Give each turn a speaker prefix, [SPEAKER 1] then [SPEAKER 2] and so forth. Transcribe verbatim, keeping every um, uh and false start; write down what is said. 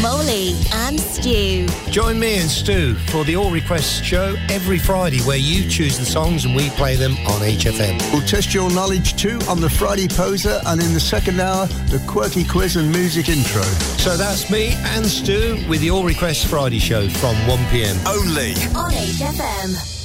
[SPEAKER 1] Molly and Stu.
[SPEAKER 2] Join me and Stu for the All Requests show every Friday, where you choose the songs and we play them on H F M.
[SPEAKER 3] We'll test your knowledge too on the Friday Poser, and in the second hour, the quirky quiz and music intro.
[SPEAKER 2] So that's me and Stu with the All Requests Friday show from one p m.
[SPEAKER 4] Only
[SPEAKER 1] on H F M.